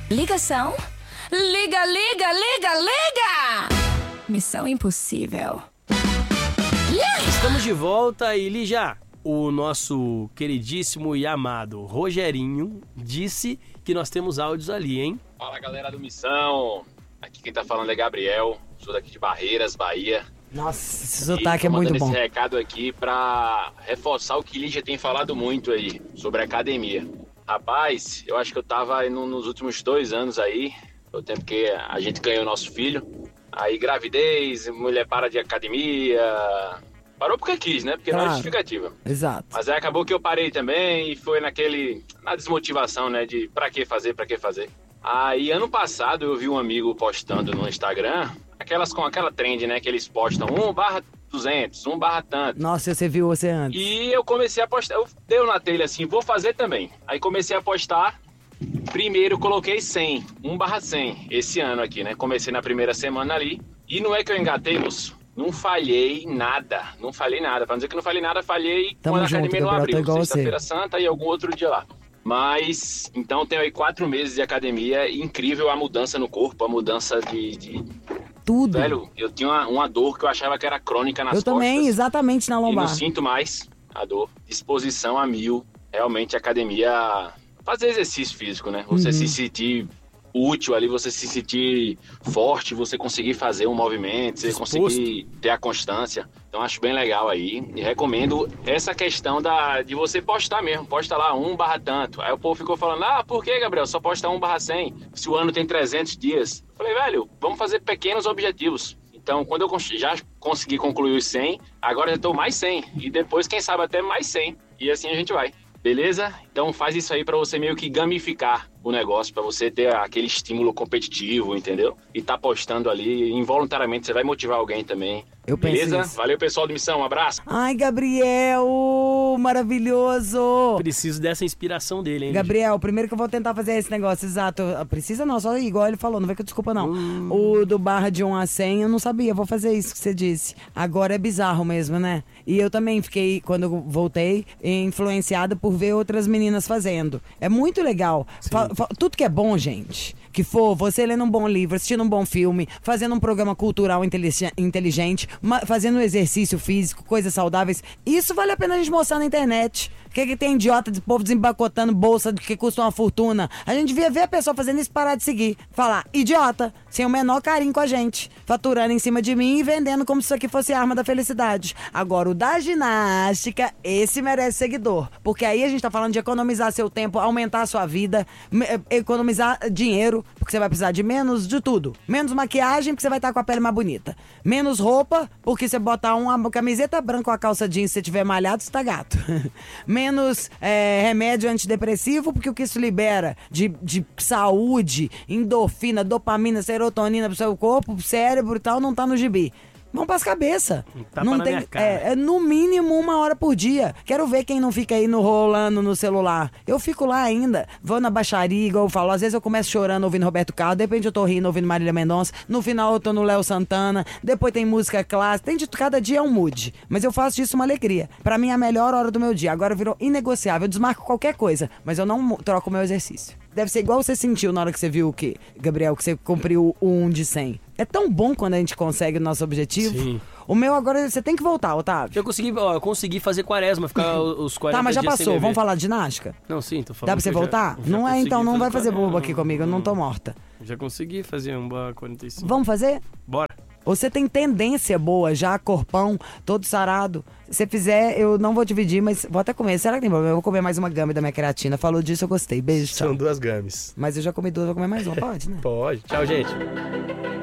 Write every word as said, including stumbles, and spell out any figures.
Ligação? Liga, liga, liga, liga! Missão impossível. Yeah! Estamos de volta e, Lígia, o nosso queridíssimo e amado Rogerinho disse que nós temos áudios ali, hein? Fala, galera do Missão. Aqui quem tá falando é Gabriel, sou daqui de Barreiras, Bahia. Nossa, esse sotaque é muito bom. Esse recado aqui pra reforçar o que Lígia tem falado muito aí sobre academia. Rapaz, eu acho que eu tava no, nos últimos dois anos aí, o tempo que a gente ganhou nosso filho. Aí gravidez, mulher para de academia. Parou porque quis, né? Porque claro, não é justificativa. Exato. Mas aí acabou que eu parei também e foi naquele... na desmotivação, né? De pra que fazer, pra que fazer. Aí ano passado eu vi um amigo postando no Instagram, aquelas com aquela trend, né? Que eles postam um barra duzentos, um barra tanto. Nossa, você viu você antes. E eu comecei a postar, eu dei na telha assim, vou fazer também. Aí comecei a postar, primeiro coloquei cem, um barra cem, esse ano aqui, né? Comecei na primeira semana ali. E não é que eu engatei, moço. Não falhei nada, não falhei nada. Pra não dizer que não falhei nada, falhei Tamo quando a junto, academia não Gabriel, abriu. tá Sexta-feira Santa e algum outro dia lá. Mas, então tenho aí quatro meses de academia, incrível a mudança no corpo, a mudança de... de... Tudo. Velho, eu tinha uma, uma dor que eu achava que era crônica nas eu costas. Eu também, exatamente na lombar. E não sinto mais a dor. Disposição a mil. Realmente academia... Fazer exercício físico, né? Você uhum. se sentir útil ali, você se sentir forte, você conseguir fazer um movimento, você Disposto. conseguir ter a constância. Então acho bem legal aí. E recomendo essa questão da, de você postar mesmo. Posta lá um barra tanto. Aí o povo ficou falando, ah, por que, Gabriel? Só posta um barra cem. Se o ano tem trezentos dias. Falei, velho, vamos fazer pequenos objetivos. Então, quando eu já consegui concluir os cem, agora já estou mais cem. E depois, quem sabe, até mais cem. E assim a gente vai. Beleza? Então faz isso aí pra você meio que gamificar o negócio, pra você ter aquele estímulo competitivo, entendeu? E tá postando ali, involuntariamente você vai motivar alguém também. Eu Beleza? Isso. Valeu, pessoal do Missão, um abraço. Ai, Gabriel, maravilhoso. Preciso dessa inspiração dele, hein? Gabriel, primeiro que eu vou tentar fazer esse negócio, exato. Precisa não, só igual ele falou, não vai que desculpa não. Hum. O do barra de um a cem, eu não sabia, vou fazer isso que você disse. Agora é bizarro mesmo, né? E eu também fiquei, quando eu voltei, influenciada por ver outras meninas fazendo. É muito legal. Fa- fa- tudo que é bom, gente, que for você lendo um bom livro, assistindo um bom filme, fazendo um programa cultural intelig- inteligente, ma- fazendo exercício físico, coisas saudáveis, isso vale a pena a gente mostrar na internet. O que, que tem idiota de povo desembacotando bolsa que custa uma fortuna? A gente devia ver a pessoa fazendo isso e parar de seguir. Falar, idiota, sem o menor carinho com a gente, faturando em cima de mim e vendendo como se isso aqui fosse arma da felicidade. Agora, o da ginástica, esse merece seguidor. Porque aí a gente tá falando de economizar seu tempo, aumentar a sua vida, economizar dinheiro, porque você vai precisar de menos de tudo. Menos maquiagem, porque você vai estar com a pele mais bonita. Menos roupa, porque você botar uma camiseta branca ou a calça jeans, se você tiver malhado, você tá gato. Menos é, remédio antidepressivo, porque o que isso libera de, de saúde, endorfina, dopamina, serotonina pro seu corpo, pro cérebro e tal, não tá no gibi. Vão pras cabeças. Tapa não na tem, minha cara. é, é no mínimo uma hora por dia. Quero ver quem não fica aí no rolando no celular. Eu fico lá ainda. Vou na baixaria, igual eu falo. Às vezes eu começo chorando ouvindo Roberto Carlos. De repente eu tô rindo ouvindo Marília Mendonça. No final eu tô no Léo Santana. Depois tem música clássica. Tem de cada dia é um mood. Mas eu faço disso uma alegria. Pra mim é a melhor hora do meu dia. Agora virou inegociável. Eu desmarco qualquer coisa. Mas eu não troco o meu exercício. Deve ser igual você sentiu na hora que você viu o quê, Gabriel? Que você cumpriu o um de cem. É tão bom quando a gente consegue o nosso objetivo. Sim. O meu agora, você tem que voltar, Otávio. Eu consegui, ó, eu consegui fazer quaresma, ficar os quarenta Tá, mas já dias sem passou. beber. Vamos falar de ginástica? Não, sim, tô falando. Dá pra você que eu voltar? já- já não é, consegui então não vai fazer quaresma. bobo aqui comigo, eu não tô morta. Já consegui fazer um bar quarenta e cinco. Vamos fazer? Bora. Você tem tendência boa já, corpão, todo sarado. Se você fizer, eu não vou dividir, mas vou até comer. Será que tem problema? Eu vou comer mais uma gama da minha creatina. Falou disso, eu gostei. Beijo, tchau. São duas games. Mas eu já comi duas, vou comer mais uma. Pode, né? Pode. Tchau, gente.